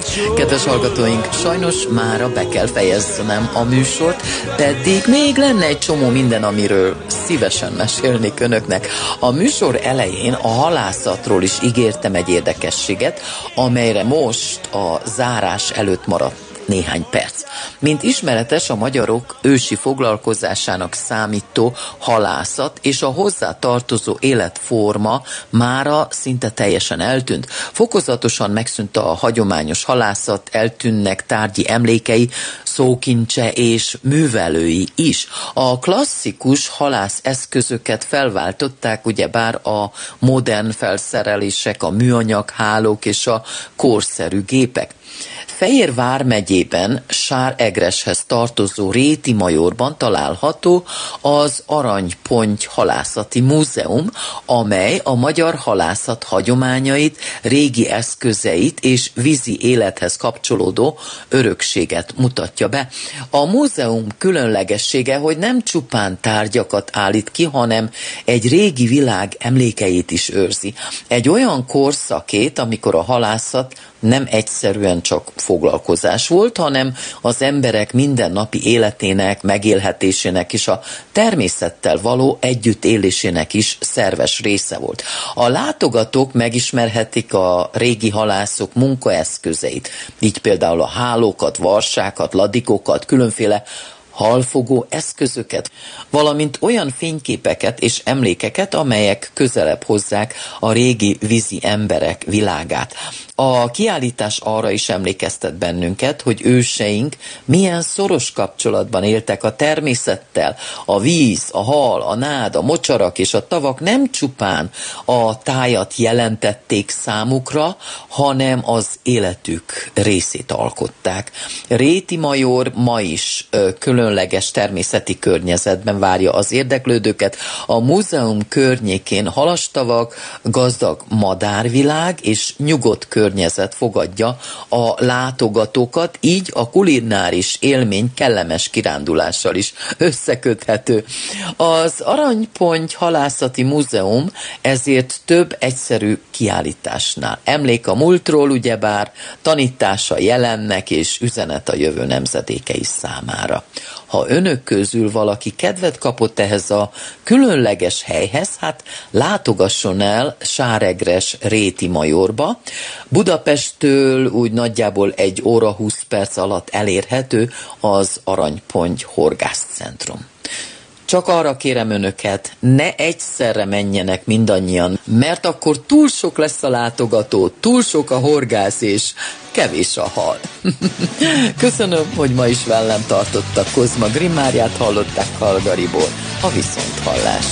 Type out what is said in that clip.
Kedves hallgatóink, sajnos mára be kell fejeznem a műsort, pedig még lenne egy csomó minden, amiről szívesen mesélnék önöknek. A műsor elején a halászatról is ígértem egy érdekességet, amelyre most a zárás előtt maradt néhány perc. Mint ismeretes, a magyarok ősi foglalkozásának számító halászat és a hozzá tartozó életforma mára szinte teljesen eltűnt. Fokozatosan megszűnt a hagyományos halászat, eltűnnek tárgyi emlékei, szókincse és művelői is. A klasszikus halász eszközöket felváltották ugyebár a modern felszerelések, a műanyag hálók és a korszerű gépek. Fejér vármegyében Sáregreshez tartozó Rétimajorban található az Aranyponty Halászati Múzeum, amely a magyar halászat hagyományait, régi eszközeit és vízi élethez kapcsolódó örökséget mutatja be. A múzeum különlegessége, hogy nem csupán tárgyakat állít ki, hanem egy régi világ emlékeit is őrzi. Egy olyan korszakét, amikor a halászat nem egyszerűen csak foglalkozás volt, hanem az emberek mindennapi életének, megélhetésének és a természettel való együttélésének is szerves része volt. A látogatók megismerhetik a régi halászok munkaeszközeit, így például a hálókat, varsákat, ladikokat, különféle halfogó eszközöket, valamint olyan fényképeket és emlékeket, amelyek közelebb hozzák a régi vízi emberek világát. A kiállítás arra is emlékeztet bennünket, hogy őseink milyen szoros kapcsolatban éltek a természettel. A víz, a hal, a nád, a mocsarak és a tavak nem csupán a tájat jelentették számukra, hanem az életük részét alkották. Rétimajor ma is különleges természeti környezetben várja az érdeklődőket. A múzeum környékén halastavak, gazdag madárvilág és nyugodt környezet fogadja a látogatókat, így a kulináris élmény kellemes kirándulással is összeköthető. Az Aranyponty Halászati Múzeum ezért több egyszerű kiállításnál. Emlék a múltról, ugyebár tanítása jelennek és üzenet a jövő nemzedékei számára. Ha önök közül valaki kedvet kapott ehhez a különleges helyhez, hát látogasson el Sáregres Rétimajorba. Budapesttől úgy nagyjából 1 óra 20 perc alatt elérhető az Aranyponty Horgászcentrum. Csak arra kérem önöket, ne egyszerre menjenek mindannyian, mert akkor túl sok lesz a látogató, túl sok a horgász és kevés a hal. Köszönöm, hogy ma is velem tartottak. Kozma Grimmáriát hallották Calgaryból, a viszonthallás.